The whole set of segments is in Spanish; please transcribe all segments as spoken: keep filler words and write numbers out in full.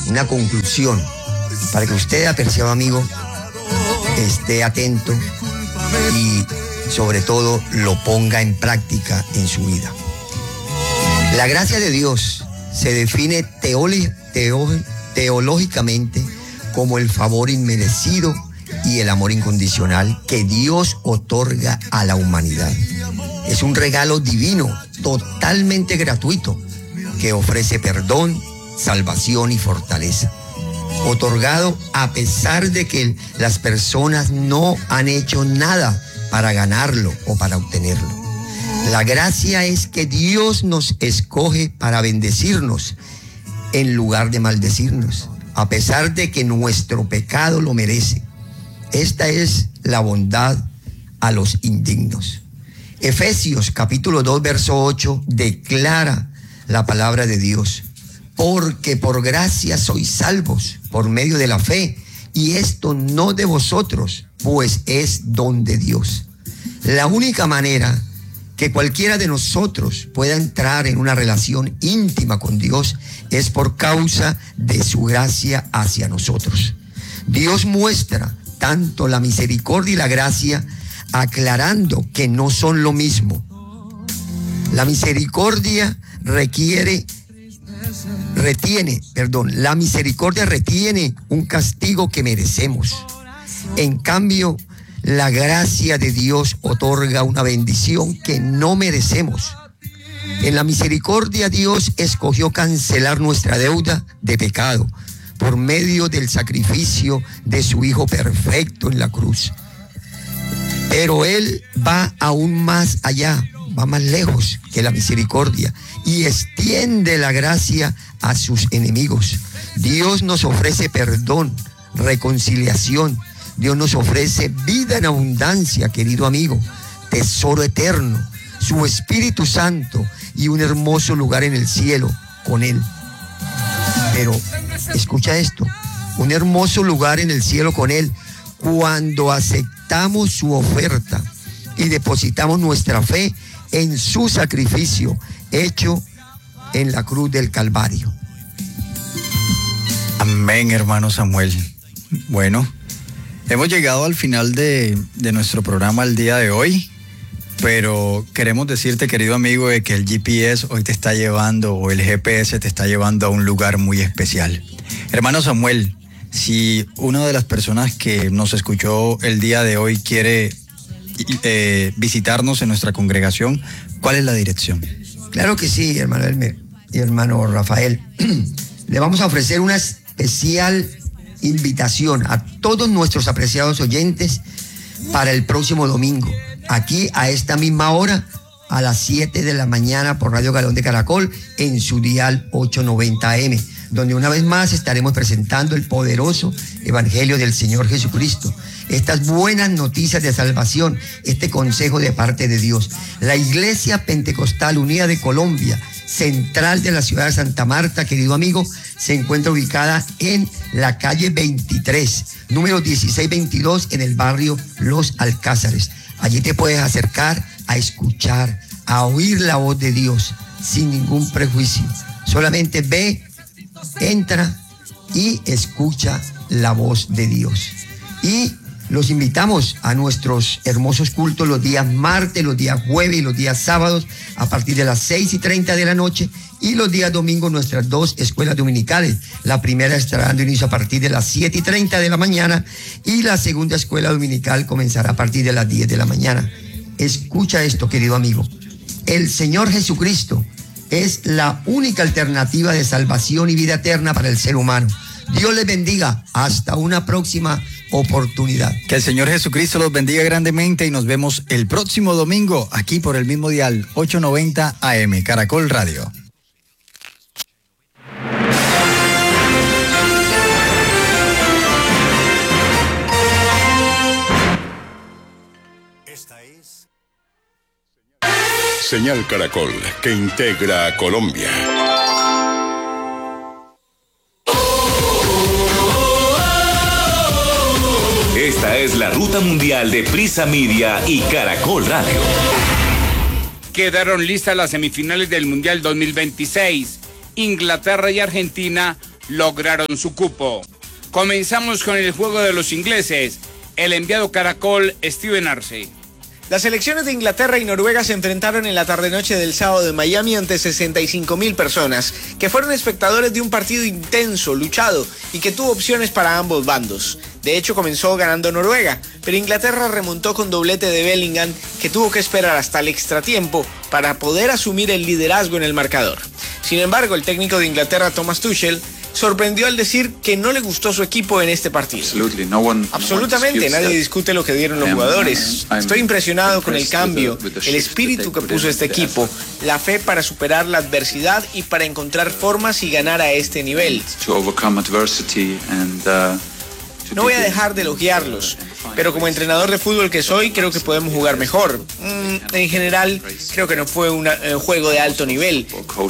una conclusión, para que usted, apreciado amigo, esté atento y sobre todo lo ponga en práctica en su vida. La gracia de Dios se define teoli, teo, teológicamente como el favor inmerecido y el amor incondicional que Dios otorga a la humanidad. Es un regalo divino, totalmente gratuito, que ofrece perdón, salvación y fortaleza, otorgado a pesar de que las personas no han hecho nada para ganarlo o para obtenerlo. La gracia es que Dios nos escoge para bendecirnos en lugar de maldecirnos, a pesar de que nuestro pecado lo merece. Esta es la bondad a los indignos. Efesios capítulo dos, verso ocho, declara la palabra de Dios. Porque por gracia sois salvos por medio de la fe, y esto no de vosotros, pues es don de Dios. La única manera que cualquiera de nosotros pueda entrar en una relación íntima con Dios es por causa de su gracia hacia nosotros. Dios muestra tanto la misericordia y la gracia, aclarando que no son lo mismo. La misericordia requiere, retiene, perdón, la misericordia retiene un castigo que merecemos. En cambio, la gracia de Dios otorga una bendición que no merecemos. En la misericordia, Dios escogió cancelar nuestra deuda de pecado por medio del sacrificio de su Hijo perfecto en la cruz. Pero Él va aún más allá, va más lejos que la misericordia y extiende la gracia a sus enemigos. Dios nos ofrece perdón, reconciliación. Dios nos ofrece vida en abundancia, querido amigo, tesoro eterno, su Espíritu Santo y un hermoso lugar en el cielo con Él. Pero escucha esto, un hermoso lugar en el cielo con Él cuando aceptamos su oferta y depositamos nuestra fe en su sacrificio hecho en la cruz del Calvario. Amén, hermano Samuel. Bueno, hemos llegado al final de, de nuestro programa el día de hoy, pero queremos decirte, querido amigo, de que el G P S hoy te está llevando, o el G P S te está llevando a un lugar muy especial. Hermano Samuel, si una de las personas que nos escuchó el día de hoy quiere eh, visitarnos en nuestra congregación, ¿cuál es la dirección? Claro que sí, hermano Elmer y hermano Rafael. Le vamos a ofrecer una especial invitación a todos nuestros apreciados oyentes para el próximo domingo, aquí a esta misma hora, a las siete de la mañana por Radio Galón de Caracol en su dial ochocientos noventa A M, donde una vez más estaremos presentando el poderoso Evangelio del Señor Jesucristo, estas buenas noticias de salvación, este consejo de parte de Dios. La Iglesia Pentecostal Unida de Colombia, central de la ciudad de Santa Marta, querido amigo, se encuentra ubicada en la calle veintitrés, número dieciséis veintidós, en el barrio Los Alcázares. Allí te puedes acercar a escuchar, a oír la voz de Dios sin ningún prejuicio. Solamente ve, entra y escucha la voz de Dios. Y los invitamos a nuestros hermosos cultos los días martes, los días jueves y los días sábados a partir de las seis y treinta de la noche, y los días domingos nuestras dos escuelas dominicales. La primera estará dando inicio a partir de las siete y treinta de la mañana y la segunda escuela dominical comenzará a partir de las diez de la mañana. Escucha esto, querido amigo. El Señor Jesucristo es la única alternativa de salvación y vida eterna para el ser humano. Dios les bendiga. Hasta una próxima oportunidad. Que el Señor Jesucristo los bendiga grandemente y nos vemos el próximo domingo aquí por el mismo dial ochocientos noventa A M, Caracol Radio. Esta es Señal Caracol, que integra a Colombia. Esta es la ruta mundial de Prisa Media y Caracol Radio. Quedaron listas las semifinales del Mundial dos mil veintiséis. Inglaterra y Argentina lograron su cupo. Comenzamos con el juego de los ingleses. El enviado Caracol, Steven Arce. Las selecciones de Inglaterra y Noruega se enfrentaron en la tarde-noche del sábado en Miami ante sesenta y cinco mil personas, que fueron espectadores de un partido intenso, luchado y que tuvo opciones para ambos bandos. De hecho, comenzó ganando Noruega, pero Inglaterra remontó con doblete de Bellingham, que tuvo que esperar hasta el extratiempo para poder asumir el liderazgo en el marcador. Sin embargo, el técnico de Inglaterra, Thomas Tuchel, sorprendió al decir que no le gustó su equipo en este partido. Absolutamente, nadie discute lo que dieron los jugadores. Estoy impresionado con el cambio, el espíritu que puso este equipo, la fe para superar la adversidad y para encontrar formas y ganar a este nivel. No voy a dejar de elogiarlos, pero como entrenador de fútbol que soy, creo que podemos jugar mejor. Mm, en general, creo que no fue un eh, juego de alto nivel.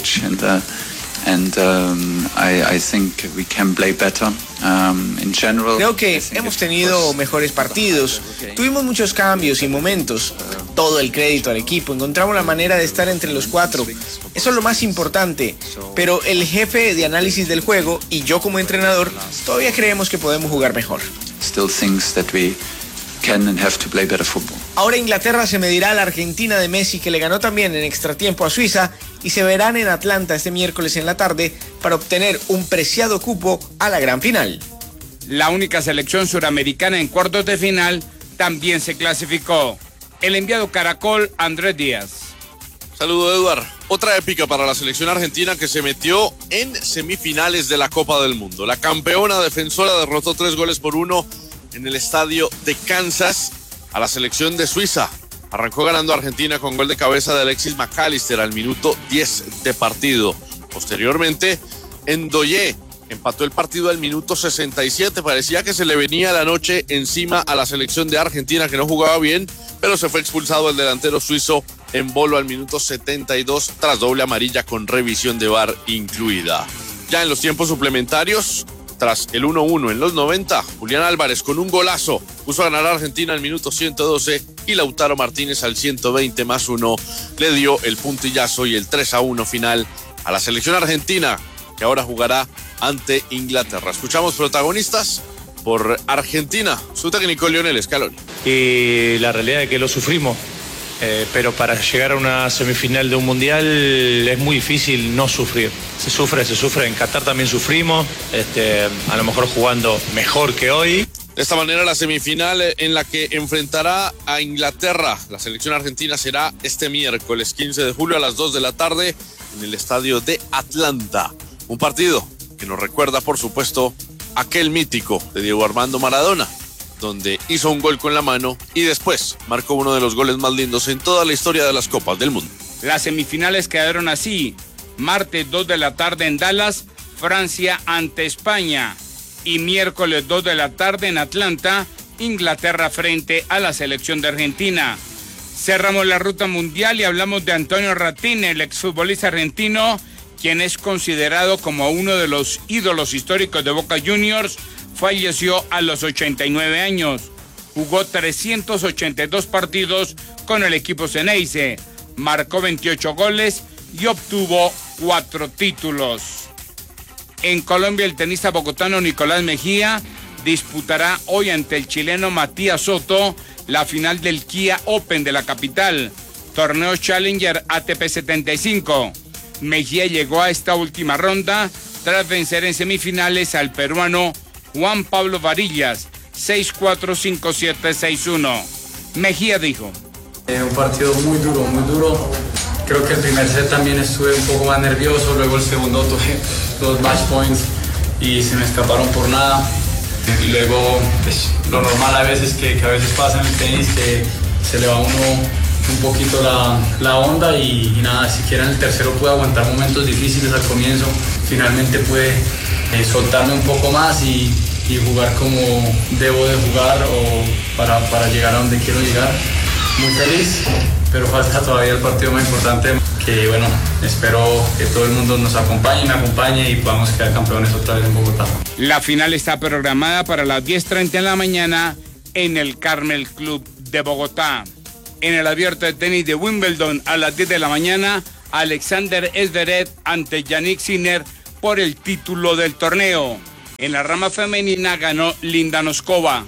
And um, I, I think we can play better. Um, in general, Creo que hemos tenido mejores partidos. Tuvimos muchos cambios y momentos. Todo el crédito al equipo. Encontramos la manera de estar entre los cuatro. Eso es lo más importante. Pero el jefe de análisis del juego y yo como entrenador todavía creemos que podemos jugar mejor. Still thinks that we can and have to play better football. Ahora Inglaterra se medirá a la Argentina de Messi, que le ganó también en extratiempo a Suiza, y se verán en Atlanta este miércoles en la tarde para obtener un preciado cupo a la gran final. La única selección suramericana en cuartos de final también se clasificó. El enviado Caracol, Andrés Díaz. Saludo, Eduard. Otra épica para la selección argentina que se metió en semifinales de la Copa del Mundo. La campeona defensora derrotó tres goles por uno en el estadio de Kansas a la selección de Suiza. Arrancó ganando Argentina con gol de cabeza de Alexis McAllister al minuto diez de partido. Posteriormente, Ndoye empató el partido al minuto sesenta y siete. Parecía que se le venía la noche encima a la selección de Argentina, que no jugaba bien, pero se fue expulsado el delantero suizo en bolo al minuto setenta y dos tras doble amarilla con revisión de V A R incluida. Ya en los tiempos suplementarios, tras el uno uno en los noventa, Julián Álvarez con un golazo puso a ganar a Argentina al minuto ciento doce y Lautaro Martínez al ciento veinte más uno le dio el puntillazo y el tres a uno final a la selección argentina, que ahora jugará ante Inglaterra. Escuchamos protagonistas por Argentina, su técnico Lionel Scaloni. Y la realidad es que lo sufrimos. Eh, pero para llegar a una semifinal de un mundial es muy difícil no sufrir. Se sufre, se sufre. En Qatar también sufrimos, este, a lo mejor jugando mejor que hoy. De esta manera, la semifinal en la que enfrentará a Inglaterra, la selección argentina, será este miércoles quince de julio a las dos de la tarde en el estadio de Atlanta. Un partido que nos recuerda, por supuesto, aquel mítico de Diego Armando Maradona, donde hizo un gol con la mano y después marcó uno de los goles más lindos en toda la historia de las Copas del Mundo. Las semifinales quedaron así: martes dos de la tarde en Dallas, Francia ante España, y miércoles dos de la tarde en Atlanta, Inglaterra frente a la selección de Argentina. Cerramos la ruta mundial y hablamos de Antonio Ratín, el exfutbolista argentino, quien es considerado como uno de los ídolos históricos de Boca Juniors. Falleció a los ochenta y nueve años. Jugó trescientos ochenta y dos partidos con el equipo Ceneice, marcó veintiocho goles y obtuvo cuatro títulos. En Colombia, el tenista bogotano Nicolás Mejía disputará hoy ante el chileno Matías Soto la final del Kia Open de la capital, torneo Challenger A T P setenta y cinco. Mejía llegó a esta última ronda tras vencer en semifinales al peruano Juan Pablo Varillas, seis cuatro, cinco siete, seis uno. Mejía dijo: Eh, un partido muy duro, muy duro. Creo que el primer set también estuve un poco más nervioso, luego el segundo tuve dos match points y se me escaparon por nada. Y luego, pues, lo normal a veces que, que a veces pasa en el tenis, que se le va a uno un poquito la, la onda y, y nada, siquiera en el tercero pude aguantar momentos difíciles al comienzo. Finalmente pude eh, soltarme un poco más y, y jugar como debo de jugar o para, para llegar a donde quiero llegar. Muy feliz, pero falta todavía el partido más importante, que bueno, espero que todo el mundo nos acompañe, me acompañe y podamos quedar campeones otra vez en Bogotá. La final está programada para las diez treinta de la mañana en el Carmel Club de Bogotá. En el abierto de tenis de Wimbledon a las diez de la mañana, Alexander Zverev ante Yannick Sinner por el título del torneo. En la rama femenina ganó Linda Noskova.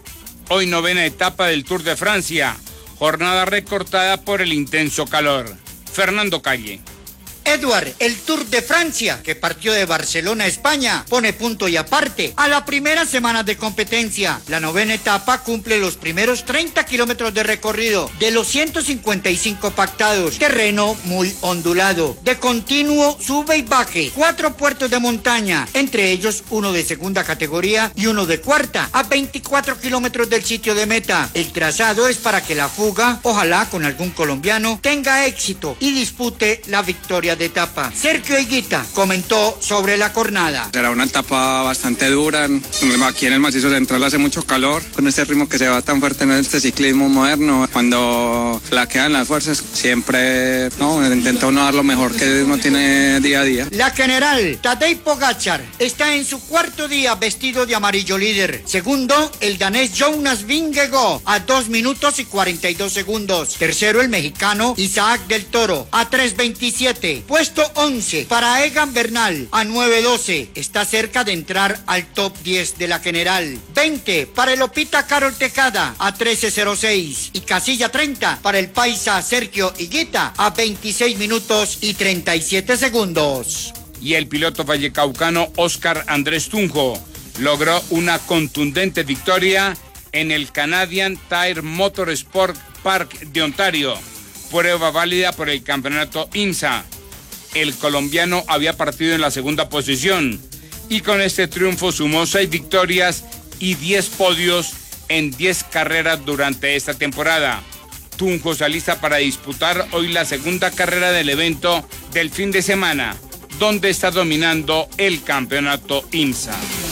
Hoy novena etapa del Tour de Francia, jornada recortada por el intenso calor. Fernando Calle. Edward, el Tour de Francia, que partió de Barcelona, España, pone punto y aparte a la primera semana de competencia. La novena etapa cumple los primeros treinta kilómetros de recorrido de los ciento cincuenta y cinco pactados. Terreno muy ondulado, de continuo sube y baje. Cuatro puertos de montaña, entre ellos uno de segunda categoría y uno de cuarta, a veinticuatro kilómetros del sitio de meta. El trazado es para que la fuga, ojalá con algún colombiano, tenga éxito y dispute la victoria de etapa. Sergio Higuita comentó sobre la jornada. Será una etapa bastante dura. Aquí en el macizo central hace mucho calor. Con este ritmo que se va tan fuerte en este ciclismo moderno, cuando flaquean las fuerzas, siempre no, intenta uno dar lo mejor que uno tiene día a día. La general Tadej Pogačar está en su cuarto día vestido de amarillo líder. Segundo, el danés Jonas Vingegaard a dos minutos y cuarenta y dos segundos. Tercero, el mexicano Isaac del Toro a tres veintisiete. Puesto once para Egan Bernal a nueve doce. Está cerca de entrar al top diez de la general. veinte para el Opita Carol Tejada a trece cero seis. Y casilla treinta para el paisa Sergio Higuita a veintiséis minutos y treinta y siete segundos. Y el piloto vallecaucano Oscar Andrés Tunjo logró una contundente victoria en el Canadian Tire Motorsport Park de Ontario, prueba válida por el campeonato IMSA. El colombiano había partido en la segunda posición y con este triunfo sumó seis victorias y diez podios en diez carreras durante esta temporada. Tunjo se alista para disputar hoy la segunda carrera del evento del fin de semana, donde está dominando el campeonato IMSA.